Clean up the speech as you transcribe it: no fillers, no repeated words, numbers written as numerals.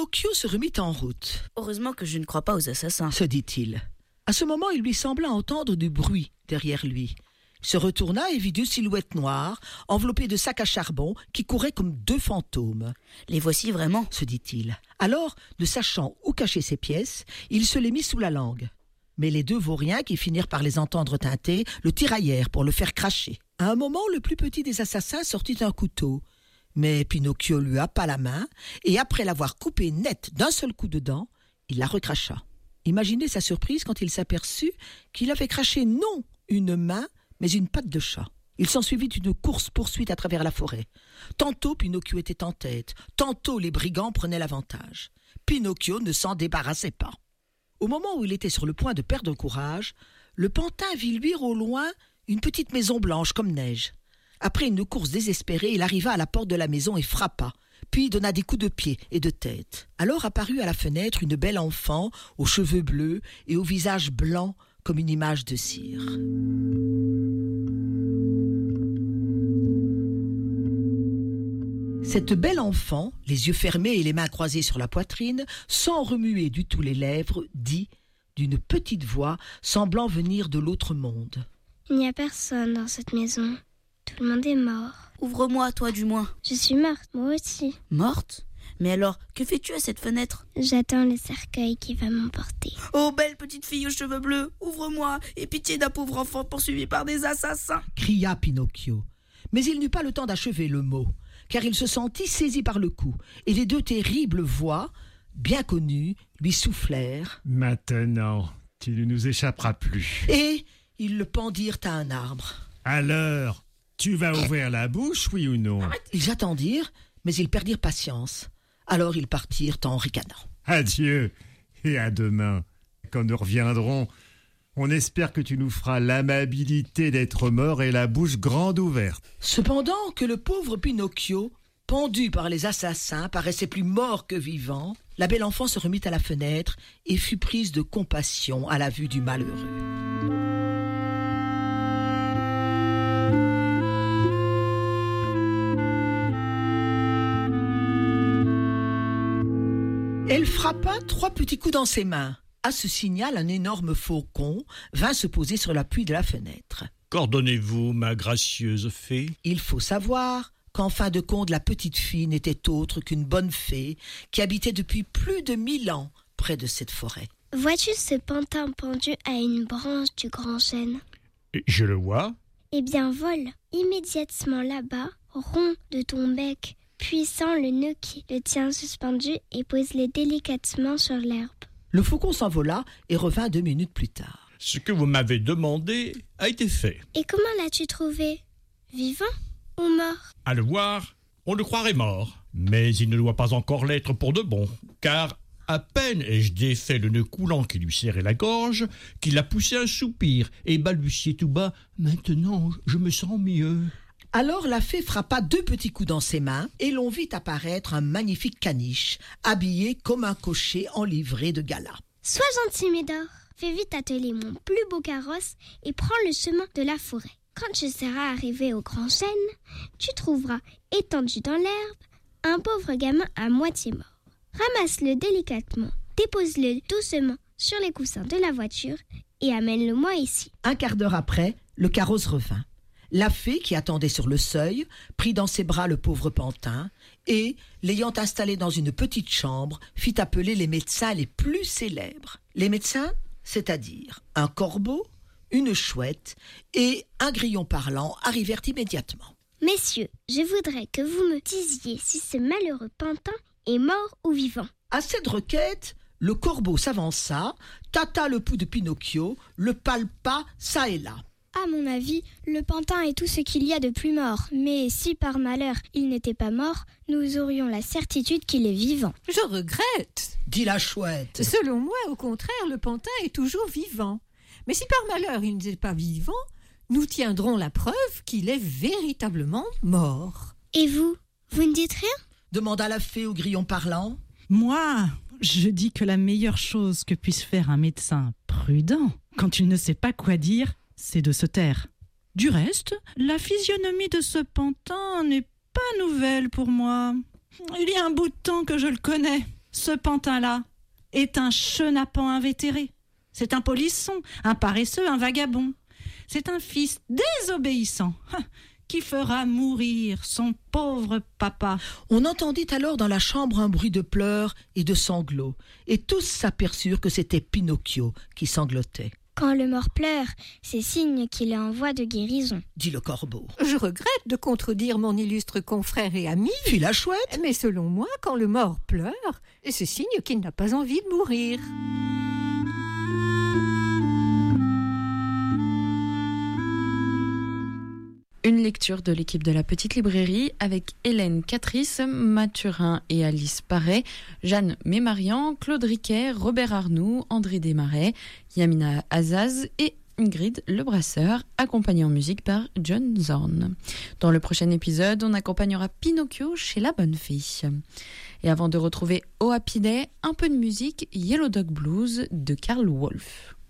Pinocchio se remit en route. Heureusement que je ne crois pas aux assassins, se dit-il. À ce moment, il lui sembla entendre du bruit derrière lui. Il se retourna et vit 2 silhouettes noires, enveloppées de sacs à charbon, qui couraient comme 2 fantômes. Les voici vraiment, se dit-il. Alors, ne sachant où cacher ses pièces, il se les mit sous la langue. Mais les 2 vauriens, qui finirent par les entendre tinter, le tiraillèrent pour le faire cracher. À un moment, le plus petit des assassins sortit un couteau. Mais Pinocchio lui happa la main, et après l'avoir coupée net d'un seul coup de dent, il la recracha. Imaginez sa surprise quand il s'aperçut qu'il avait craché non une main, mais une patte de chat. Il s'ensuivit une course-poursuite à travers la forêt. Tantôt Pinocchio était en tête, tantôt les brigands prenaient l'avantage. Pinocchio ne s'en débarrassait pas. Au moment où il était sur le point de perdre courage, le pantin vit luire au loin une petite maison blanche comme neige. Après une course désespérée, il arriva à la porte de la maison et frappa, puis donna des coups de pied et de tête. Alors apparut à la fenêtre une belle enfant, aux cheveux bleus et au visage blanc comme une image de cire. Cette belle enfant, les yeux fermés et les mains croisées sur la poitrine, sans remuer du tout les lèvres, dit, d'une petite voix semblant venir de l'autre monde. Il n'y a personne dans cette maison. Tout le monde est mort. Ouvre-moi, toi du moins. Je suis morte, moi aussi. Morte ? Mais alors, que fais-tu à cette fenêtre ? J'attends le cercueil qui va m'emporter. Oh, belle petite fille aux cheveux bleus, ouvre-moi, et pitié d'un pauvre enfant poursuivi par des assassins, cria Pinocchio. Mais il n'eut pas le temps d'achever le mot, car il se sentit saisi par le cou, et les 2 terribles voix, bien connues, lui soufflèrent. Maintenant, tu ne nous échapperas plus. Et ils le pendirent à un arbre. Alors, tu vas ouvrir la bouche, oui ou non ? Ils attendirent, mais ils perdirent patience. Alors ils partirent en ricanant. Adieu, et à demain. Quand nous reviendrons, on espère que tu nous feras l'amabilité d'être mort et la bouche grande ouverte. Cependant que le pauvre Pinocchio, pendu par les assassins, paraissait plus mort que vivant, la belle enfant se remit à la fenêtre et fut prise de compassion à la vue du malheureux. Elle frappa 3 petits coups dans ses mains. À ce signal, un énorme faucon vint se poser sur l'appui de la fenêtre. « Qu'ordonnez-vous, ma gracieuse fée ?» Il faut savoir qu'en fin de compte, la petite fille n'était autre qu'une bonne fée qui habitait depuis plus de 1000 ans près de cette forêt. « Vois-tu ce pantin pendu à une branche du grand chêne ?»« Je le vois. »« Eh bien, vole immédiatement là-bas, rond de ton bec, puis sens le nœud qui le tient suspendu et pose-le délicatement sur l'herbe. » Le faucon s'envola et revint 2 minutes plus tard. « Ce que vous m'avez demandé a été fait. »« Et comment l'as-tu trouvé ? Vivant ou mort ? » ?»« À le voir, on le croirait mort, mais il ne doit pas encore l'être pour de bon, car à peine ai-je défait le nœud coulant qui lui serrait la gorge, qu'il a poussé un soupir et balbutié tout bas « Maintenant, je me sens mieux. » Alors la fée frappa 2 petits coups dans ses mains et l'on vit apparaître un magnifique caniche, habillé comme un cocher en livrée de gala. « Sois gentil, Médor, fais vite atteler mon plus beau carrosse et prends le chemin de la forêt. Quand tu seras arrivé au grand chêne, tu trouveras étendu dans l'herbe un pauvre gamin à moitié mort. Ramasse-le délicatement, dépose-le doucement sur les coussins de la voiture et amène-le-moi ici. » Un quart d'heure après, le carrosse revint. La fée, qui attendait sur le seuil, prit dans ses bras le pauvre pantin et, l'ayant installé dans une petite chambre, fit appeler les médecins les plus célèbres. Les médecins, c'est-à-dire un corbeau, une chouette et un grillon parlant, arrivèrent immédiatement. « Messieurs, je voudrais que vous me disiez si ce malheureux pantin est mort ou vivant. » À cette requête, le corbeau s'avança, tâta le pouls de Pinocchio, le palpa çà et là. À mon avis, le pantin est tout ce qu'il y a de plus mort. Mais si par malheur il n'était pas mort, nous aurions la certitude qu'il est vivant. Je regrette, dit la chouette. Selon moi, au contraire, le pantin est toujours vivant. Mais si par malheur il n'était pas vivant, nous tiendrons la preuve qu'il est véritablement mort. Et vous, vous ne dites rien ? Demanda la fée au grillon parlant. Moi, je dis que la meilleure chose que puisse faire un médecin prudent, quand il ne sait pas quoi dire, c'est de se taire. Du reste, la physionomie de ce pantin n'est pas nouvelle pour moi. Il y a un bout de temps que je le connais. Ce pantin-là est un chenapan invétéré. C'est un polisson, un paresseux, un vagabond. C'est un fils désobéissant qui fera mourir son pauvre papa. » On entendit alors dans la chambre un bruit de pleurs et de sanglots, et tous s'aperçurent que c'était Pinocchio qui sanglotait. « Quand le mort pleure, c'est signe qu'il est en voie de guérison, » dit le corbeau. Je regrette de contredire mon illustre confrère et ami, Fit la chouette. mais selon moi, quand le mort pleure, c'est signe qu'il n'a pas envie de mourir. Une lecture de l'équipe de la Petite Librairie avec Hélène Catrice, Mathurin et Alice Paré, Jeanne Mémarian, Claude Riquet, Robert Arnoux, André Desmarais, Yamina Azaz et Ingrid Lebrasseur, accompagnée en musique par John Zorn. Dans le prochain épisode, on accompagnera Pinocchio chez la bonne fille. Et avant de retrouver Oh Happy Day, un peu de musique Yellow Dog Blues de Karl Wolf.